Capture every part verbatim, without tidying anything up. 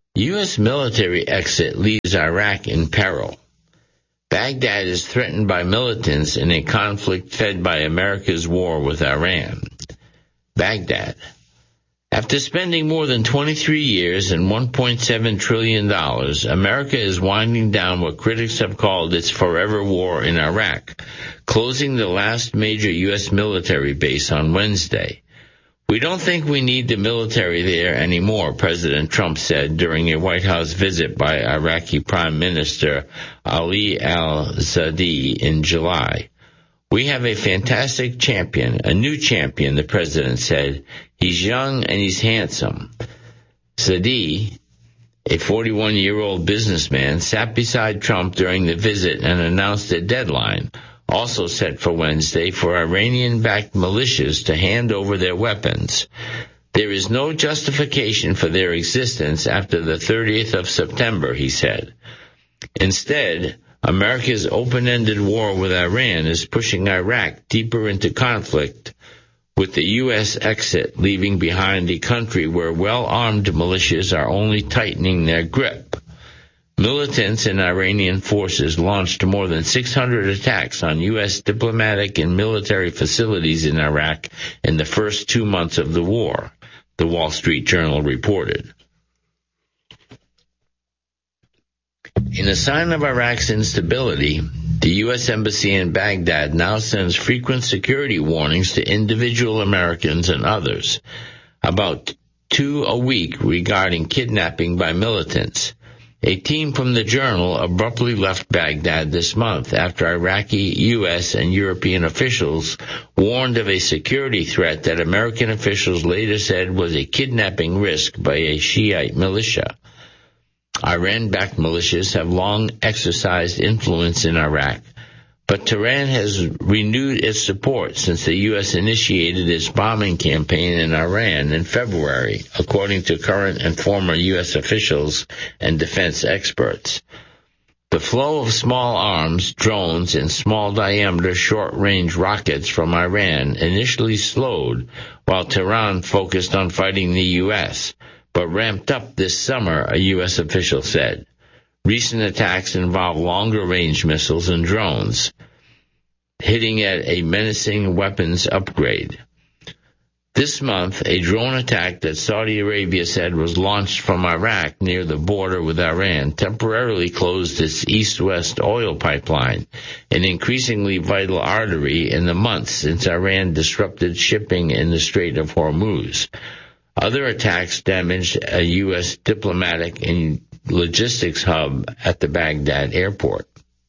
U S military exit leaves Iraq in peril. Baghdad is threatened by militants in a conflict fed by America's war with Iran. Baghdad. After spending more than twenty-three years and one point seven trillion dollars, America is winding down what critics have called its forever war in Iraq, closing the last major U S military base on Wednesday. We don't think we need the military there anymore, President Trump said during a White House visit by Iraqi Prime Minister Ali al-Zadi in July. We have a fantastic champion, a new champion, the president said. He's young and he's handsome. Zadi, a forty-one-year-old businessman, sat beside Trump during the visit and announced a deadline, also set for Wednesday, for Iranian-backed militias to hand over their weapons. There is no justification for their existence after the thirtieth of September, he said. Instead, America's open-ended war with Iran is pushing Iraq deeper into conflict, with the U S exit leaving behind a country where well-armed militias are only tightening their grip. Militants and Iranian forces launched more than six hundred attacks on U S diplomatic and military facilities in Iraq in the first two months of the war, the Wall Street Journal reported. In a sign of Iraq's instability, the U S Embassy in Baghdad now sends frequent security warnings to individual Americans and others, about two a week, regarding kidnapping by militants. A team from the Journal abruptly left Baghdad this month after Iraqi, U S, and European officials warned of a security threat that American officials later said was a kidnapping risk by a Shiite militia. Iran-backed militias have long exercised influence in Iraq, but Tehran has renewed its support since the U S initiated its bombing campaign in Iran in February, according to current and former U S officials and defense experts. The flow of small arms, drones, and small-diameter short-range rockets from Iran initially slowed while Tehran focused on fighting the U S, but ramped up this summer, a U S official said. Recent attacks involve longer-range missiles and drones, hitting at a menacing weapons upgrade. This month, a drone attack that Saudi Arabia said was launched from Iraq near the border with Iran temporarily closed its east-west oil pipeline, an increasingly vital artery in the months since Iran disrupted shipping in the Strait of Hormuz. Other attacks damaged a U S diplomatic and logistics hub at the Baghdad airport.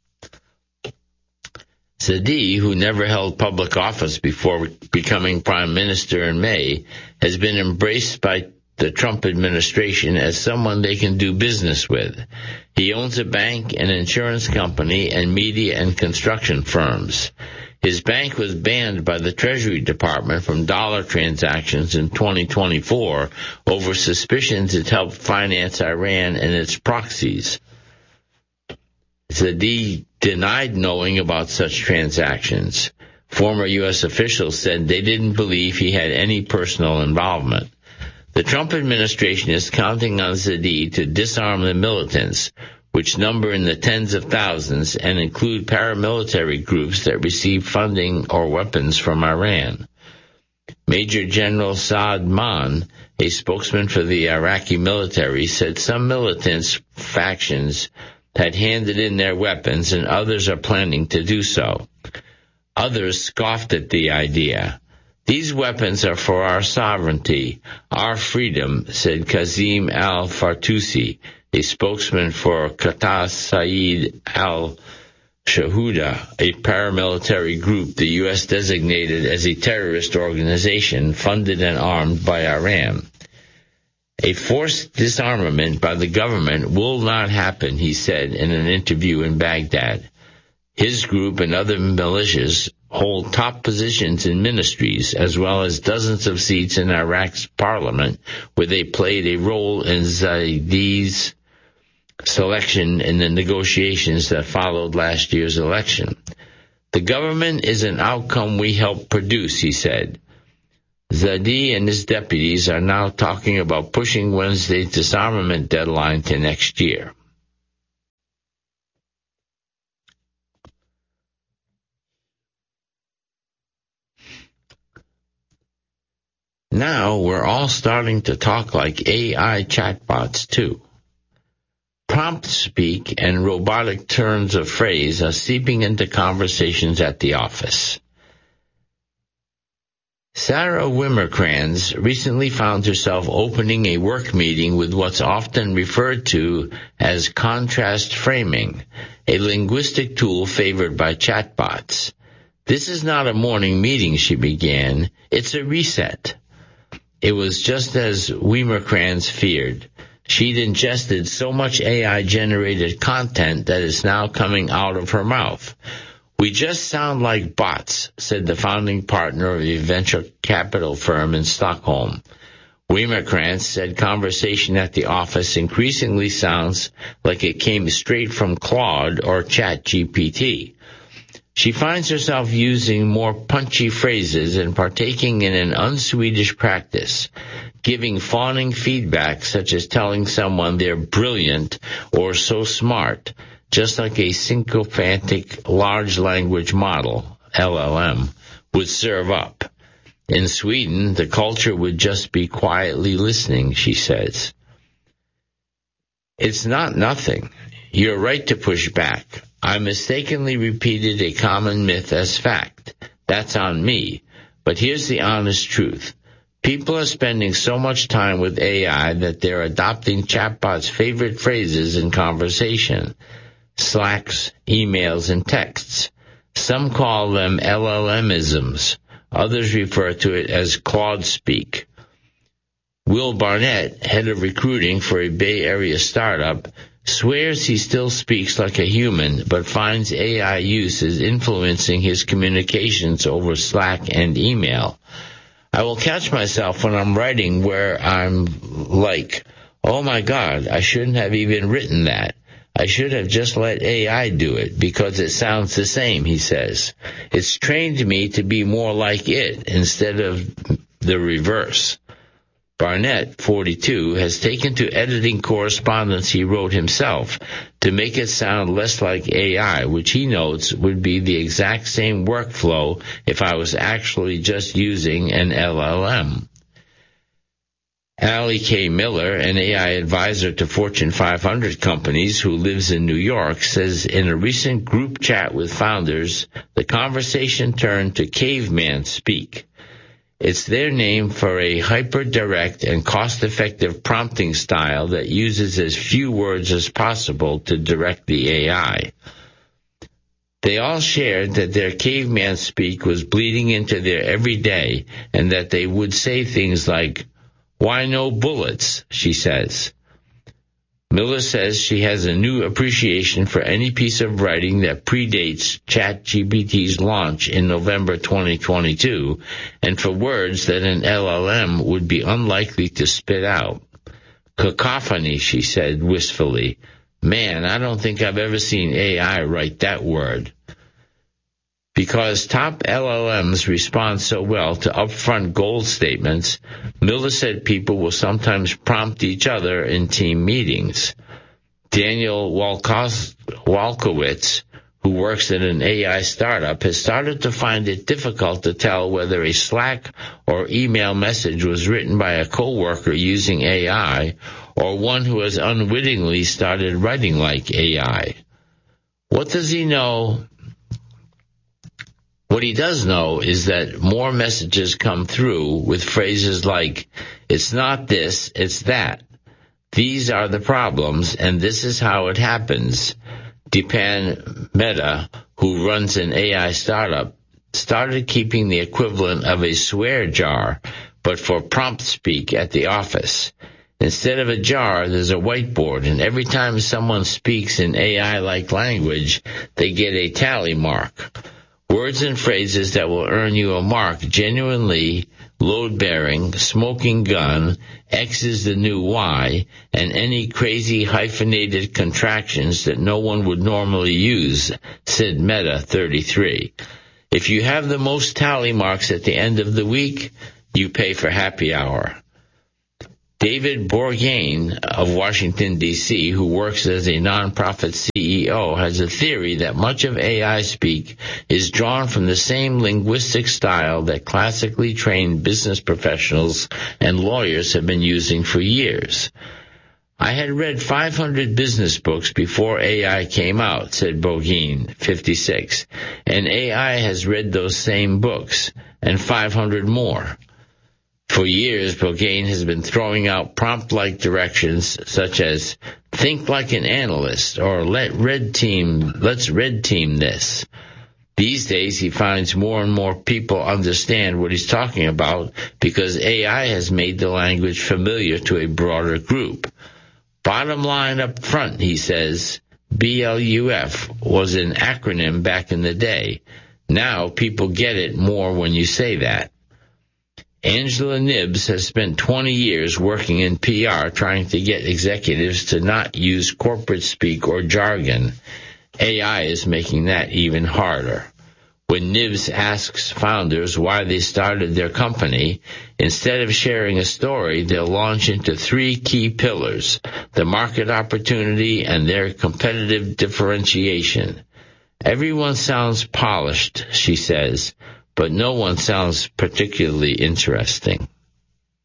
Zadi, who never held public office before becoming prime minister in May, has been embraced by the Trump administration as someone they can do business with. He owns a bank, an insurance company, and media and construction firms. His bank was banned by the Treasury Department from dollar transactions in twenty twenty-four over suspicions it helped finance Iran and its proxies. Zadi denied knowing about such transactions. Former U S officials said they didn't believe he had any personal involvement. The Trump administration is counting on Zadi to disarm the militants, which number in the tens of thousands and include paramilitary groups that receive funding or weapons from Iran. Major General Saad Maan, a spokesman for the Iraqi military, said some militants factions had handed in their weapons and others are planning to do so. Others scoffed at the idea. These weapons are for our sovereignty, our freedom, said Kazim al-Fartusi, a spokesman for Qatar Saeed al-Shahuda, a paramilitary group the U S designated as a terrorist organization funded and armed by Iran. A forced disarmament by the government will not happen, he said in an interview in Baghdad. His group and other militias hold top positions in ministries, as well as dozens of seats in Iraq's parliament, where they played a role in Zadi's selection in the negotiations that followed last year's election. The government is an outcome we helped produce, he said. Zadie and his deputies are now talking about pushing Wednesday's disarmament deadline to next year. Now we're all starting to talk like A I chatbots, too. Prompt speak and robotic turns of phrase are seeping into conversations at the office. Sarah Wimmerkrans recently found herself opening a work meeting with what's often referred to as contrast framing, a linguistic tool favored by chatbots. This is not a morning meeting, she began. It's a reset. It was just as Wimmerkrans feared. She'd ingested so much A I-generated content that is now coming out of her mouth. We just sound like bots, said the founding partner of a venture capital firm in Stockholm. Wimmerkrans said conversation at the office increasingly sounds like it came straight from Claude or ChatGPT. She finds herself using more punchy phrases and partaking in an un-Swedish practice, giving fawning feedback such as telling someone they're brilliant or so smart, just like a sycophantic large language model, L L M, would serve up. In Sweden, the culture would just be quietly listening, she says. It's not nothing. You're right to push back. I mistakenly repeated a common myth as fact. That's on me. But here's the honest truth. People are spending so much time with A I that they're adopting chatbots' favorite phrases in conversation. Slacks, emails, and texts. Some call them L L M-isms. Others refer to it as Claude speak. Will Barnett, head of recruiting for a Bay Area startup, swears he still speaks like a human, but finds A I use is influencing his communications over Slack and email. I will catch myself when I'm writing where I'm like, oh my God, I shouldn't have even written that. I should have just let A I do it because it sounds the same, he says. It's trained me to be more like it instead of the reverse. Barnett, forty-two, has taken to editing correspondence he wrote himself to make it sound less like A I, which he notes would be the exact same workflow if I was actually just using an L L M. Allie K. Miller, an A I advisor to Fortune five hundred companies who lives in New York, says in a recent group chat with founders, the conversation turned to caveman speak. It's their name for a hyper-direct and cost-effective prompting style that uses as few words as possible to direct the A I. They all shared that their caveman speak was bleeding into their everyday and that they would say things like, "Why no bullets?" she says. Miller says she has a new appreciation for any piece of writing that predates ChatGPT's launch in November twenty twenty-two, and for words that an L L M would be unlikely to spit out. Cacophony, she said wistfully. Man, I don't think I've ever seen A I write that word. Because top L L Ms respond so well to upfront goal statements, Miller said people will sometimes prompt each other in team meetings. Daniel Walkos- Walkowitz, who works at an A I startup, has started to find it difficult to tell whether a Slack or email message was written by a coworker using A I or one who has unwittingly started writing like A I. What does he know? What he does know is that more messages come through with phrases like, it's not this, it's that. These are the problems, and this is how it happens. Dipan Mehta, who runs an A I startup, started keeping the equivalent of a swear jar, but for prompt speak at the office. Instead of a jar, there's a whiteboard, and every time someone speaks in A I-like language, they get a tally mark. Words and phrases that will earn you a mark: genuinely, load-bearing, smoking gun, X is the new Y, and any crazy hyphenated contractions that no one would normally use, said Meta, thirty-three. If you have the most tally marks at the end of the week, you pay for happy hour. David Bourgain of Washington, D C, who works as a nonprofit C E O, has a theory that much of A I speak is drawn from the same linguistic style that classically trained business professionals and lawyers have been using for years. I had read five hundred business books before A I came out, said Bourgain, fifty-six, and A I has read those same books, and five hundred more. For years, Bourgain has been throwing out prompt-like directions such as think like an analyst or let red team, let's red team this. These days, he finds more and more people understand what he's talking about because A I has made the language familiar to a broader group. Bottom line up front, he says, B L U F was an acronym back in the day. Now people get it more when you say that. Angela Nibbs has spent twenty years working in P R trying to get executives to not use corporate speak or jargon. A I is making that even harder. When Nibbs asks founders why they started their company, instead of sharing a story, they'll launch into three key pillars: the market opportunity and their competitive differentiation. Everyone sounds polished, she says, but no one sounds particularly interesting.